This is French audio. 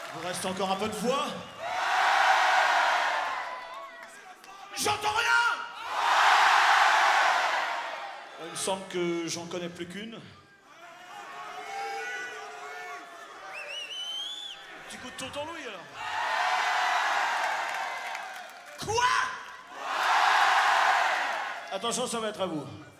Vous reste encore un peu de voix? J'entends rien! Il me semble que j'en connais plus qu'une. Petit coup de tonton Louis alors. Quoi? Attention, ça va être à vous.